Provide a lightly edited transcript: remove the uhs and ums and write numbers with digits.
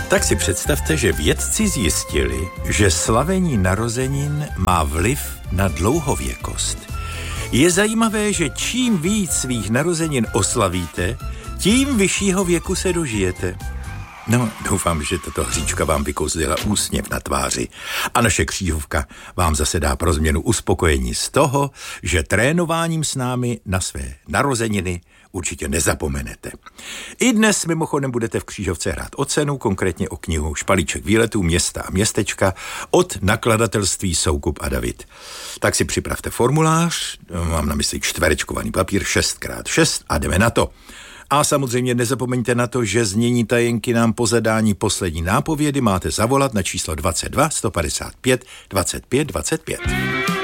Tak si představte, že vědci zjistili, že slavení narozenin má vliv na dlouhověkost. Je zajímavé, že čím víc svých narozenin oslavíte, tím vyššího věku se dožijete. No, doufám, že tato hříčka vám vykouzlila úsměv na tváři a naše křížovka vám zase dá pro změnu uspokojení z toho, že trénováním s námi na své narozeniny určitě nezapomenete. I dnes mimochodem budete v křížovce hrát o cenu, konkrétně o knihu Špalíček výletů města a městečka od nakladatelství Soukup a David. Tak si připravte formulář, mám na mysli čtverečkovaný papír 6x6 a jdeme na to. A samozřejmě nezapomeňte na to, že znění tajenky nám po zadání poslední nápovědy máte zavolat na číslo 22 155 25 25.